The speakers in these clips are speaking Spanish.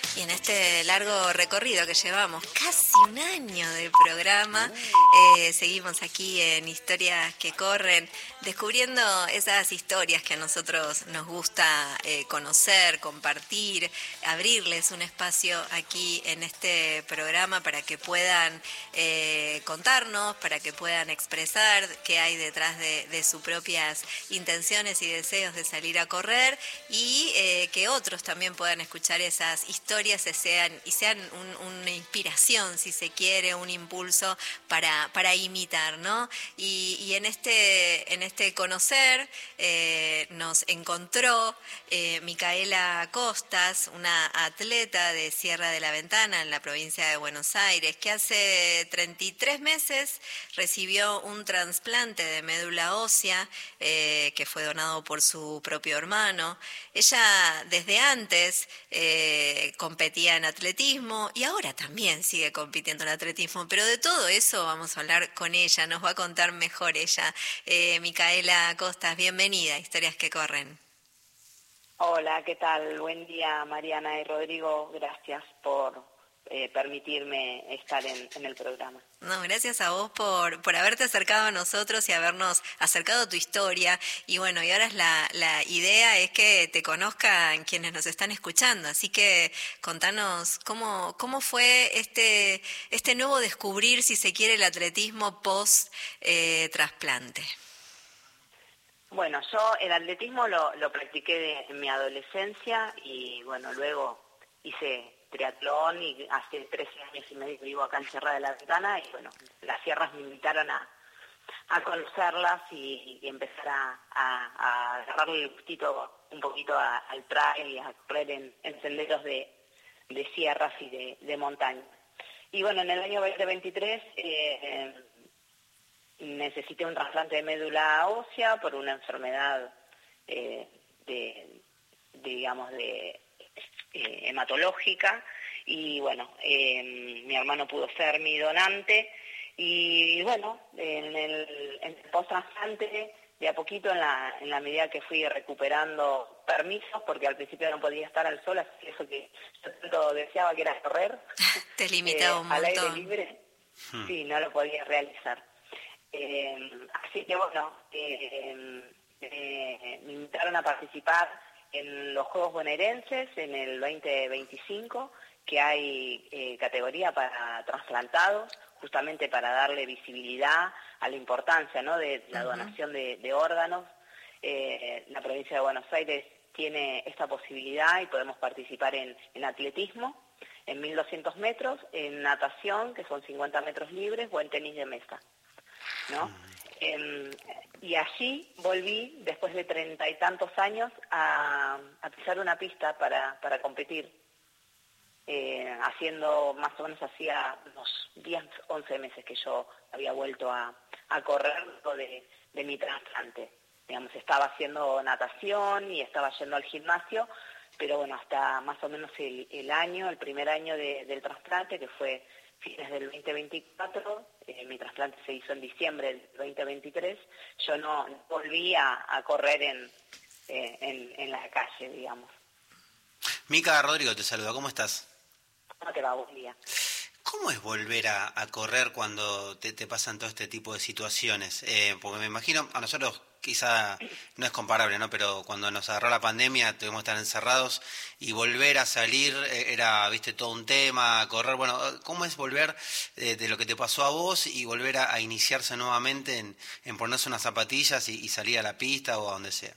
Y en este largo recorrido que llevamos, casi un año de programa, seguimos aquí en Historias que Corren, descubriendo esas historias que a nosotros nos gusta conocer, compartir, abrirles un espacio aquí en este programa para que puedan contarnos, para que puedan expresar qué hay detrás de sus propias intenciones y deseos de salir a correr y que otros también puedan escuchar esas historias y sean una inspiración, si se quiere, un impulso para imitar, ¿no? Y en este conocer nos encontró Micaela Costas, una atleta de Sierra de la Ventana en la provincia de Buenos Aires, que hace 33 meses recibió un trasplante de médula ósea que fue donado por su propio hermano. Ella desde antes competía en atletismo y ahora también sigue compitiendo en atletismo, pero de todo eso vamos a hablar con ella, nos va a contar mejor ella. Micaela Costas, bienvenida a Historias que Corren. Hola, ¿qué tal? Buen día, Mariana y Rodrigo. Gracias por permitirme estar en el programa. No, gracias a vos por haberte acercado a nosotros y habernos acercado tu historia. Y bueno, y ahora la idea es que te conozcan quienes nos están escuchando. Así que contanos cómo fue este nuevo descubrir, si se quiere, el atletismo post trasplante. Bueno, yo el atletismo lo practiqué en mi adolescencia y bueno, luego hice triatlón y hace 13 años y medio vivo acá en Sierra de la Ventana y bueno, las sierras me invitaron a conocerlas y empezar a agarrarle el gustito un poquito al trail y a correr en senderos de sierras y de montaña. Y bueno, en el año 2023 necesité un trasplante de médula ósea por una enfermedad hematológica y bueno, mi hermano pudo ser mi donante y bueno, en el post-trasplante de a poquito en la medida que fui recuperando permisos, porque al principio no podía estar al sol, así que eso que yo tanto deseaba que era correr Te limitaba un montón. al aire libre, sí, no lo podía realizar. Así que bueno, me invitaron a participar en los Juegos Bonaerenses en el 2025, que hay categoría para trasplantados, justamente para darle visibilidad a la importancia, ¿no?, de la donación de órganos. La provincia de Buenos Aires tiene esta posibilidad y podemos participar en atletismo, en 1.200 metros, en natación, que son 50 metros libres, o en tenis de mesa, ¿no? Y allí volví, después de 30 y tantos años, a pisar una pista para competir, haciendo más o menos hacía unos 10, 11 meses que yo había vuelto a correr de mi trasplante. Digamos, estaba haciendo natación y estaba yendo al gimnasio, pero bueno, hasta más o menos el primer año del trasplante, que fue fines del 2024, mi trasplante se hizo en diciembre del 2023, yo no volví a correr en la calle, digamos. Mica, Rodrigo te saluda, ¿cómo estás? ¿Cómo te va? Buen día. ¿Cómo es volver a correr cuando te pasan todo este tipo de situaciones? Porque me imagino, a nosotros quizá no es comparable, ¿no? Pero cuando nos agarró la pandemia tuvimos que estar encerrados y volver a salir era, viste, todo un tema, correr. Bueno, ¿cómo es volver de lo que te pasó a vos y volver a iniciarse nuevamente en ponerse unas zapatillas y salir a la pista o a donde sea?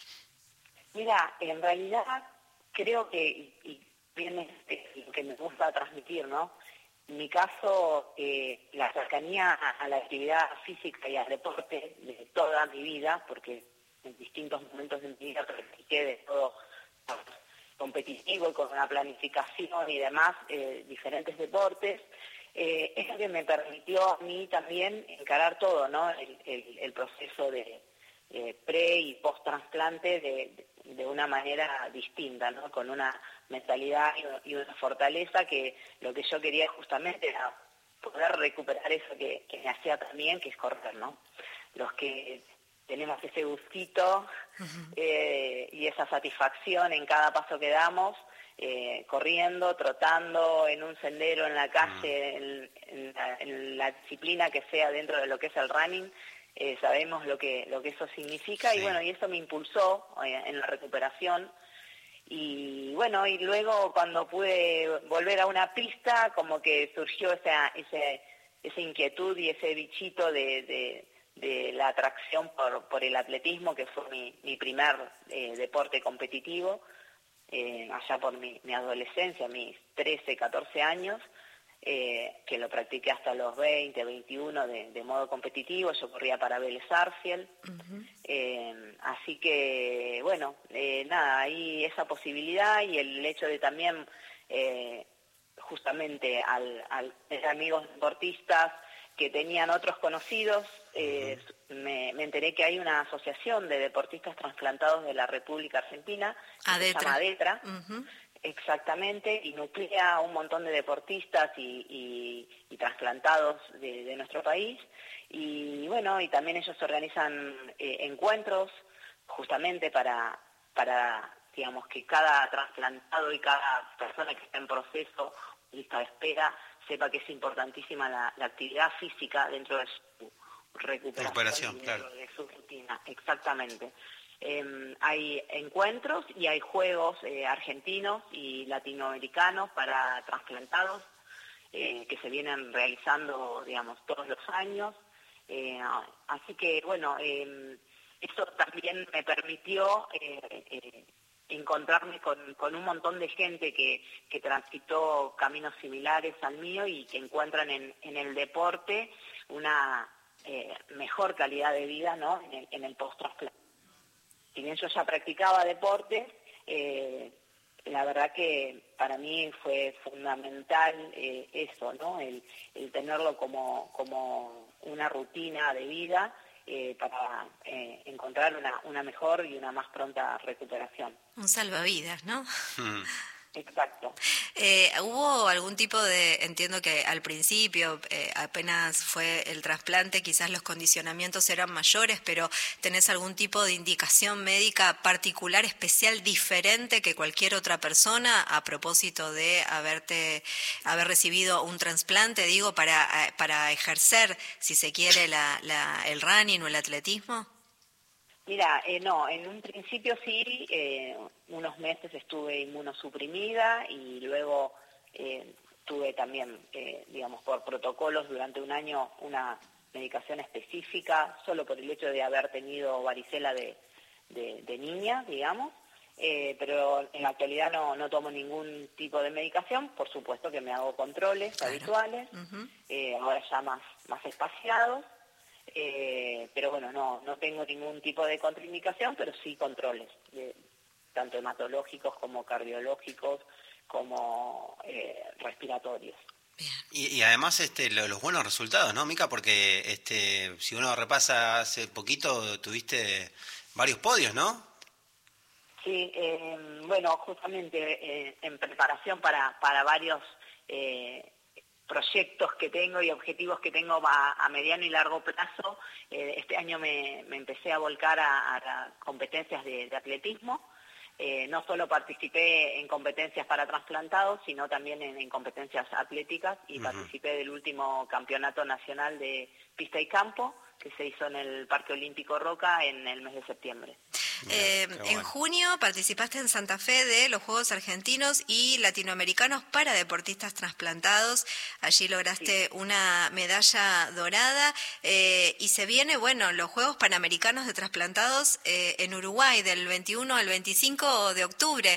Mira, en realidad creo que, y bien lo que me gusta transmitir, ¿no? En mi caso, la cercanía a la actividad física y al deporte de toda mi vida, porque en distintos momentos de mi vida practiqué de todo competitivo y con una planificación y demás, diferentes deportes, es lo que me permitió a mí también encarar todo, ¿no? El proceso de pre y post trasplante de una manera distinta, ¿no? Con una mentalidad y una fortaleza que lo que yo quería justamente era poder recuperar eso que me hacía también, que es correr, ¿no? Los que tenemos ese gustito y esa satisfacción en cada paso que damos, corriendo, trotando, en un sendero, en la calle, en la disciplina que sea dentro de lo que es el running. Sabemos lo que eso significa, sí. Y bueno, y eso me impulsó en la recuperación. Y bueno, y luego cuando pude volver a una pista, como que surgió esa inquietud y ese bichito de la atracción por el atletismo, que fue mi primer deporte competitivo, allá por mi adolescencia, mis 13, 14 años, que lo practiqué hasta los 20, 21 de modo competitivo. Yo corría para Vélez Sarsfield. Uh-huh. Así que, bueno, nada, ahí esa posibilidad y el hecho de también, justamente al tener amigos deportistas que tenían otros conocidos, me enteré que hay una asociación de deportistas trasplantados de la República Argentina, que se llama ADETRA. Uh-huh. Exactamente, y nuclea un montón de deportistas y trasplantados de nuestro país. Y bueno, y también ellos organizan encuentros justamente para digamos, que cada trasplantado y cada persona que está en proceso, lista de espera, sepa que es importantísima la actividad física dentro de su recuperación claro. De su rutina. Exactamente. Hay encuentros y hay juegos argentinos y latinoamericanos para trasplantados que se vienen realizando, digamos, todos los años. Así que, bueno, eso también me permitió encontrarme con un montón de gente que transitó caminos similares al mío y que encuentran en el deporte una mejor calidad de vida, ¿no? En el post-trasplante. Si bien yo ya practicaba deporte, la verdad que para mí fue fundamental eso, ¿no? El tenerlo como una rutina de vida para encontrar una mejor y una más pronta recuperación. Un salvavidas, ¿no? Exacto. ¿Hubo algún tipo entiendo que al principio, apenas fue el trasplante, quizás los condicionamientos eran mayores, pero ¿tenés algún tipo de indicación médica particular, especial, diferente que cualquier otra persona a propósito de haber recibido un trasplante, digo, para ejercer, si se quiere, el running o el atletismo? Mira, no, en un principio sí, unos meses estuve inmunosuprimida y luego tuve también, digamos, por protocolos durante un año una medicación específica, solo por el hecho de haber tenido varicela de niña, digamos, pero en la actualidad no tomo ningún tipo de medicación. Por supuesto que me hago controles habituales, uh-huh. Ahora ya más espaciados. Pero bueno, no tengo ningún tipo de contraindicación, pero sí controles, tanto hematológicos como cardiológicos, como respiratorios. Y además los buenos resultados, ¿no, Mica? Porque si uno repasa hace poquito, tuviste varios podios, ¿no? Sí, bueno, justamente en preparación para varios proyectos que tengo y objetivos que tengo a mediano y largo plazo. Este año me empecé a volcar a competencias de atletismo. No solo participé en competencias para trasplantados, sino también en competencias atléticas y uh-huh. Participé del último campeonato nacional de pista y campo que se hizo en el Parque Olímpico Roca en el mes de septiembre. En junio participaste en Santa Fe de los Juegos Argentinos y Latinoamericanos para deportistas trasplantados. Allí lograste una medalla dorada y se viene, bueno, los Juegos Panamericanos de trasplantados en Uruguay del 21 al 25 de octubre.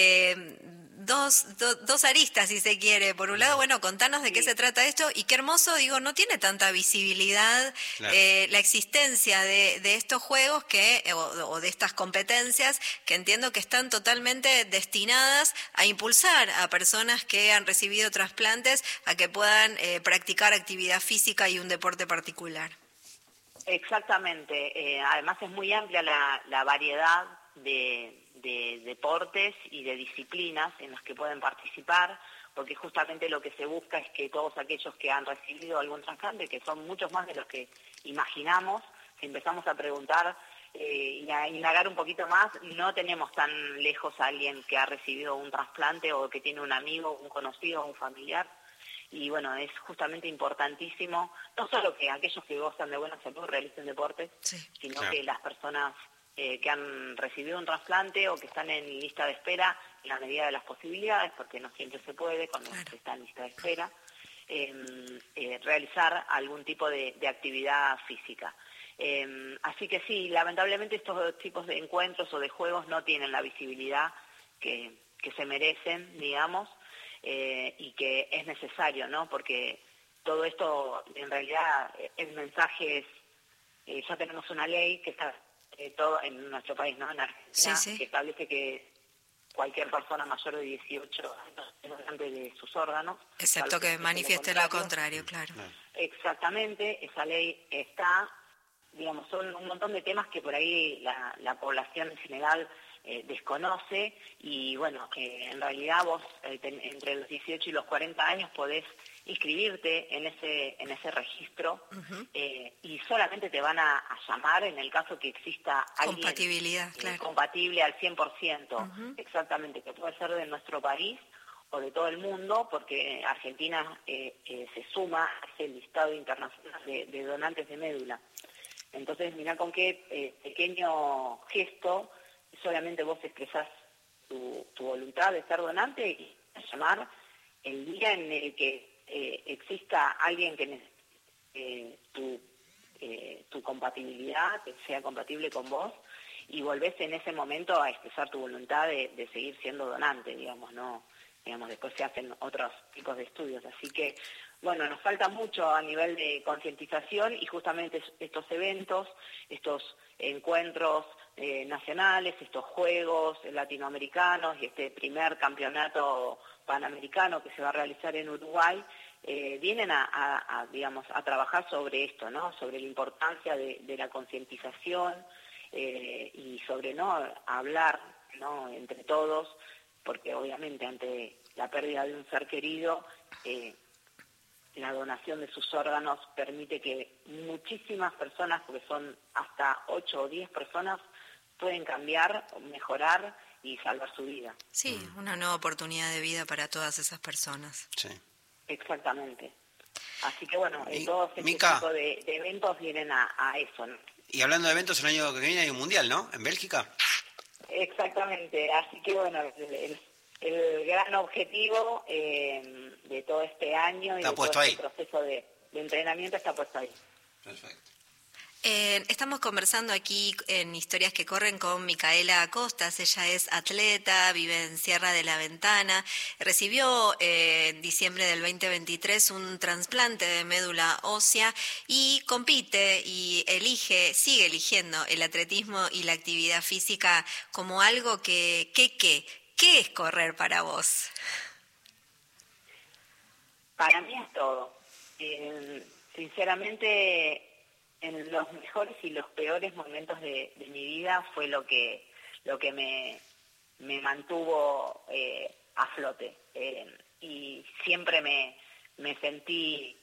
Dos aristas, si se quiere. Por un lado, bueno, contanos de qué se trata esto y qué hermoso, digo, no tiene tanta visibilidad claro. La existencia de estos juegos o de estas competencias que entiendo que están totalmente destinadas a impulsar a personas que han recibido trasplantes a que puedan practicar actividad física y un deporte particular. Exactamente. Además es muy amplia la variedad de deportes y de disciplinas en las que pueden participar, porque justamente lo que se busca es que todos aquellos que han recibido algún trasplante, que son muchos más de los que imaginamos, si empezamos a preguntar y a indagar un poquito más, no tenemos tan lejos a alguien que ha recibido un trasplante o que tiene un amigo, un conocido, un familiar. Y bueno, es justamente importantísimo, no solo que aquellos que gozan de buena salud realicen deportes, Sí. sino Claro. que las personas que han recibido un trasplante o que están en lista de espera, en la medida de las posibilidades, porque no siempre se puede cuando Claro. se está en lista de espera, realizar algún tipo de actividad física. Así que sí, lamentablemente estos tipos de encuentros o de juegos no tienen la visibilidad que se merecen, digamos, y que es necesario, ¿no? Porque todo esto, en realidad, el mensaje es, ya tenemos una ley que está todo en nuestro país, ¿no? En Argentina, Sí. que establece que cualquier persona mayor de 18 años es donante de sus órganos. Excepto salvo que esté manifieste lo contrario, claro. Claro. Exactamente, esa ley está, digamos, son un montón de temas que por ahí la población en general desconoce y bueno, en realidad vos entre los 18 y los 40 años podés inscribirte en ese registro y solamente te van a llamar en el caso que exista alguien Compatibilidad, claro. compatible al 100%, exactamente, que puede ser de nuestro país o de todo el mundo, porque Argentina se suma a ese listado internacional de donantes de médula. Entonces, mirá con qué pequeño gesto solamente vos expresás tu voluntad de ser donante y llamar el día en el que exista alguien que necesite tu compatibilidad, que sea compatible con vos, y volvés en ese momento a expresar tu voluntad de seguir siendo donante, digamos, no, digamos, después se hacen otros tipos de estudios. Así que, bueno, nos falta mucho a nivel de concientización y justamente estos eventos, estos encuentros nacionales, estos juegos latinoamericanos y este primer campeonato panamericano que se va a realizar en Uruguay, vienen digamos, a trabajar sobre esto, ¿no? Sobre la importancia de la concientización y sobre no hablar, ¿no? Entre todos, porque obviamente ante la pérdida de un ser querido, la donación de sus órganos permite que muchísimas personas, porque son hasta 8 o 10 personas, pueden cambiar, mejorar y salvar su vida. Sí, una nueva oportunidad de vida para todas esas personas. Sí. Exactamente. Así que bueno, Y, todos este Mica, tipo de eventos vienen a eso, ¿no? y hablando de eventos, el año que viene hay un mundial, ¿no? ¿En Bélgica? Exactamente, así que bueno, el gran objetivo de todo este año y Está de todo puesto este ahí. proceso de entrenamiento está puesto ahí. Perfecto. Estamos conversando aquí en Historias que Corren con Micaela Costas. Ella es atleta, vive en Sierra de la Ventana. Recibió en diciembre del 2023 un trasplante de médula ósea y compite y sigue eligiendo el atletismo y la actividad física como algo ¿qué es correr para vos? Para mí es todo. Sinceramente, en los mejores y los peores momentos de mi vida fue lo que me mantuvo a flote. Y siempre me sentí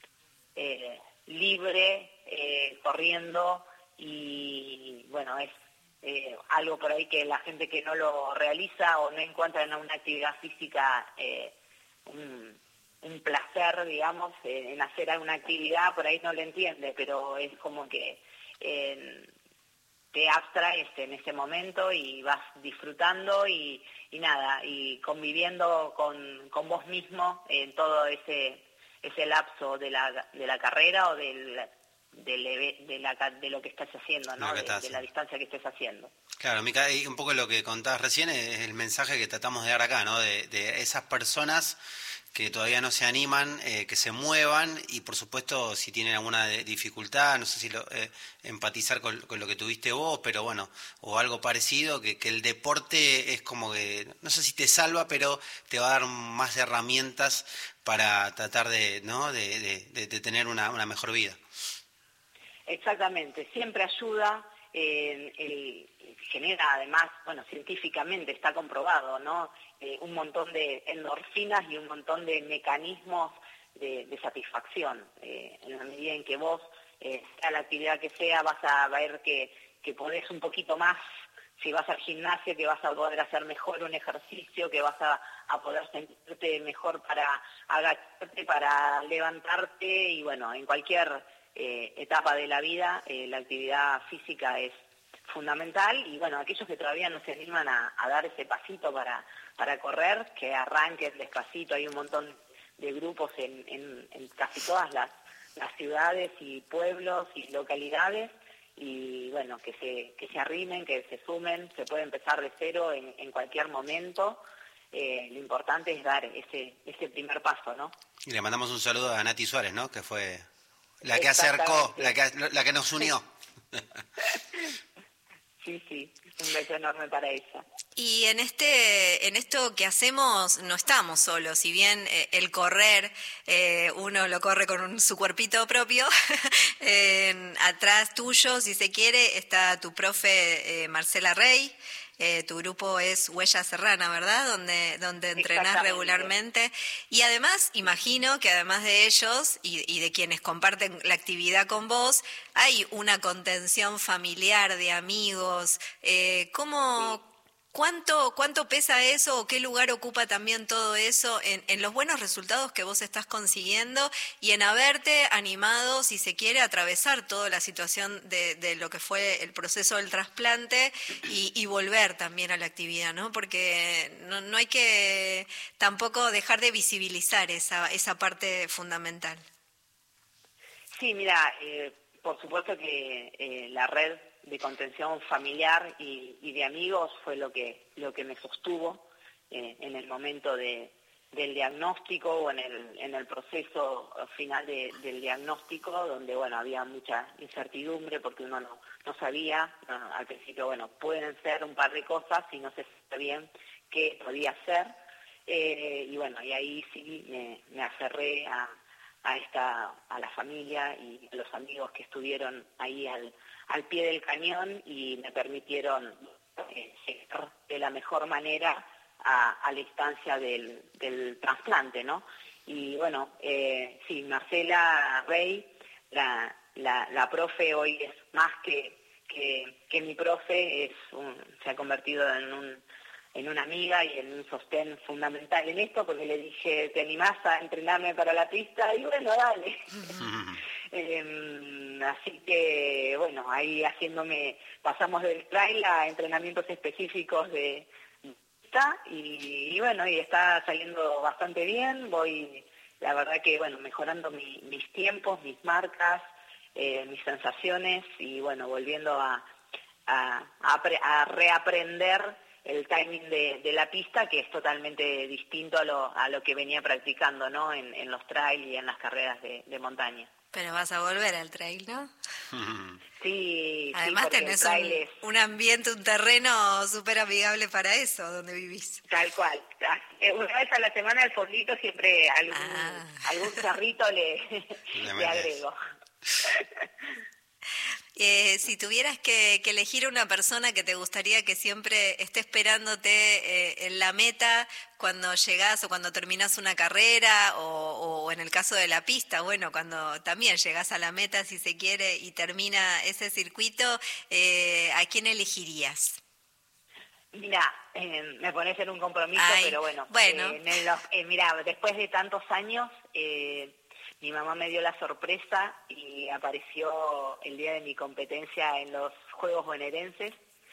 libre, corriendo, y bueno, es algo por ahí que la gente que no lo realiza o no encuentra en una actividad física un placer, digamos, en hacer alguna actividad, por ahí no lo entiende, pero es como que te abstraes en ese momento y vas disfrutando y nada, y conviviendo con vos mismo en todo ese lapso de la carrera o de lo que estás haciendo, ¿no? De la distancia que estés haciendo. Claro, Mica, y un poco lo que contabas recién es el mensaje que tratamos de dar acá, ¿no? De esas personas que todavía no se animan, que se muevan y por supuesto si tienen alguna dificultad, no sé si empatizar con lo que tuviste vos, pero bueno, o algo parecido, que el deporte es como que, no sé si te salva, pero te va a dar más herramientas para tratar de tener una mejor vida. Exactamente, siempre ayuda, genera además, bueno, científicamente está comprobado, ¿no? Un montón de endorfinas y un montón de mecanismos de satisfacción. En la medida en que vos, sea la actividad que sea, vas a ver que que podés un poquito más, si vas al gimnasio, que vas a poder hacer mejor un ejercicio, que vas a poder sentirte mejor para agacharte, para levantarte, y bueno, en cualquier etapa de la vida la actividad física es fundamental. Y bueno, aquellos que todavía no se animan a dar ese pasito para correr, que arranquen despacito. Hay un montón de grupos en casi todas las ciudades y pueblos y localidades, y bueno, que se arrimen, que se sumen. Se puede empezar de cero en cualquier momento. Lo importante es dar ese primer paso, ¿no? Y le mandamos un saludo a Nati Suárez, ¿no? Que fue la que acercó, la que nos unió. Sí, un beso enorme para ella. Y en esto que hacemos no estamos solos. Si bien el correr uno lo corre con su cuerpito propio, atrás tuyo, si se quiere, está tu profe Marcela Rey. Tu grupo es Huella Serrana, ¿verdad? Donde entrenás regularmente. Y además, imagino que además de ellos y de quienes comparten la actividad con vos, hay una contención familiar de amigos. ¿Cuánto pesa eso o qué lugar ocupa también todo eso en los buenos resultados que vos estás consiguiendo y en haberte animado, si se quiere, a atravesar toda la situación de lo que fue el proceso del trasplante y volver también a la actividad, ¿no? Porque no hay que tampoco dejar de visibilizar esa parte fundamental. Sí, mira, por supuesto que la red de contención familiar y de amigos fue lo que me sostuvo en el momento del diagnóstico, o en el proceso final del diagnóstico, donde bueno, había mucha incertidumbre porque uno no sabía. Al principio, bueno, pueden ser un par de cosas y no se sabe bien qué podía ser, y bueno, y ahí sí me aferré a la familia y a los amigos que estuvieron ahí al pie del cañón y me permitieron llegar de la mejor manera a la instancia del trasplante, ¿no? Y bueno, sí, Marcela Rey, la profe, hoy es más que mi profe, se ha convertido en una amiga y en un sostén fundamental en esto, porque le dije, ¿te animás a entrenarme para la pista? Y bueno, dale. Así que, bueno, ahí pasamos del trail a entrenamientos específicos de pista, y bueno, y está saliendo bastante bien. Voy, la verdad que, bueno, mejorando mis tiempos, mis marcas, mis sensaciones, y bueno, volviendo a reaprender el timing de la pista, que es totalmente distinto a lo que venía practicando, ¿no? En los trails y en las carreras de montaña. Pero vas a volver al trail, ¿no? Sí. Además sí, tenés un ambiente, un terreno súper amigable para eso, donde vivís. Tal cual. Una vez a la semana al fondito siempre algún cerrito le agrego. Si tuvieras que elegir una persona que te gustaría que siempre esté esperándote en la meta cuando llegás o cuando terminás una carrera, o en el caso de la pista, bueno, cuando también llegás a la meta, si se quiere, y termina ese circuito, ¿a quién elegirías? Mira, me pones en un compromiso, pero bueno. Mira, después de tantos años, mi mamá me dio la sorpresa y apareció el día de mi competencia en los Juegos Bonaerenses,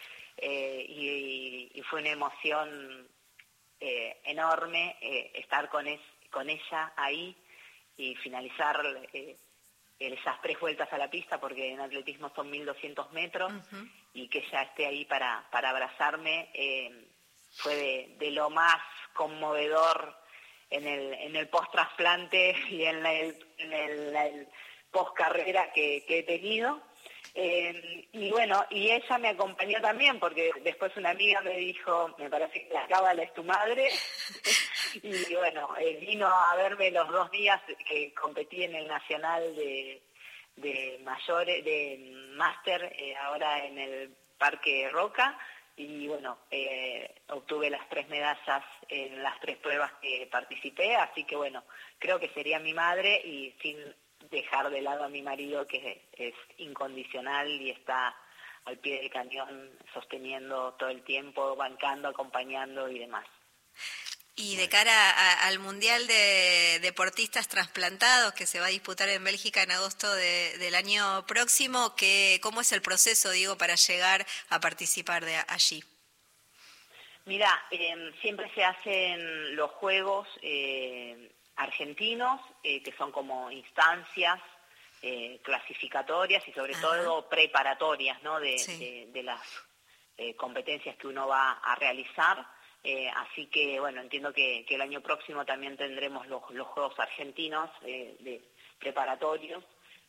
y fue una emoción enorme estar con ella ahí y finalizar esas 3 vueltas a la pista, porque en atletismo son 1.200 metros, uh-huh. Y que ella esté ahí para abrazarme fue de lo más conmovedor en el post-trasplante y en el post-carrera que he tenido. Y bueno, y ella me acompañó también, porque después una amiga me dijo, me parece que la cábala es tu madre, y bueno, vino a verme los 2 días que competí en el Nacional de mayores, de máster, ahora en el Parque Roca, y bueno, obtuve las 3 medallas en las 3 pruebas que participé, así que bueno, creo que sería mi madre, y sin dejar de lado a mi marido, que es incondicional y está al pie del cañón, sosteniendo todo el tiempo, bancando, acompañando y demás. Y de cara al Mundial de Deportistas Trasplantados que se va a disputar en Bélgica en agosto del año próximo, ¿cómo es el proceso, digo, para llegar a participar de allí? Mira, siempre se hacen los juegos argentinos, que son como instancias clasificatorias y sobre todo preparatorias, ¿no? de las competencias que uno va a realizar. Así que, bueno, entiendo que el año próximo también tendremos los Juegos Argentinos de preparatorios.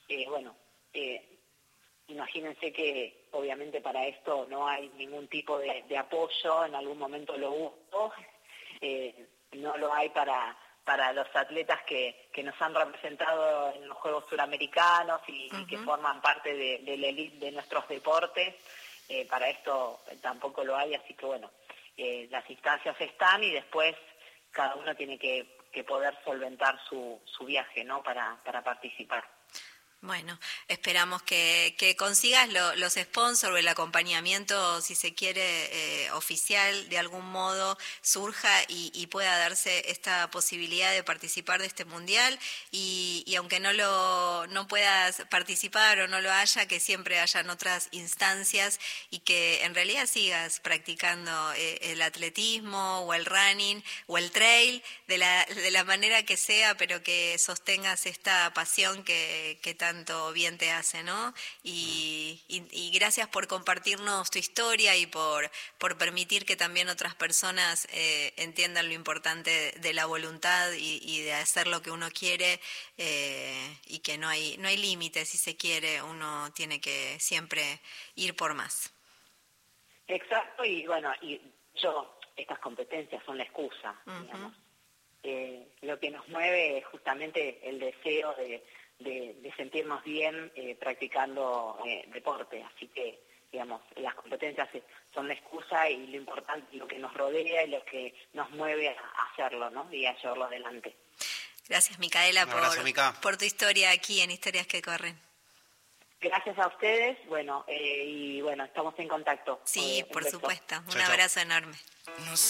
Imagínense que obviamente para esto no hay ningún tipo de apoyo, en algún momento lo hubo, no lo hay para los atletas que nos han representado en los Juegos Suramericanos y que forman parte de la élite de nuestros deportes. Para esto tampoco lo hay, así que bueno, las instancias están y después cada uno tiene que poder solventar su viaje, ¿no? para participar. Bueno, esperamos que consigas los sponsors o el acompañamiento, si se quiere, oficial, de algún modo surja y pueda darse esta posibilidad de participar de este mundial y aunque no puedas participar o no lo haya, que siempre hayan otras instancias y que en realidad sigas practicando el atletismo o el running o el trail de la manera que sea, pero que sostengas esta pasión que tanto bien te hace, ¿no? Y gracias por compartirnos tu historia y por permitir que también otras personas entiendan lo importante de la voluntad y de hacer lo que uno quiere y que no hay límites, si se quiere, uno tiene que siempre ir por más. Exacto, y bueno, estas competencias son la excusa, digamos. Lo que nos mueve es justamente el deseo de sentirnos bien practicando deporte, así que digamos las competencias son la excusa y lo importante, lo que nos rodea y lo que nos mueve a hacerlo, ¿no? Y a llevarlo adelante. Gracias, Micaela, por tu historia aquí en Historias que Corren. Gracias a ustedes, y estamos en contacto. Sí, por supuesto, un chau. abrazo enorme.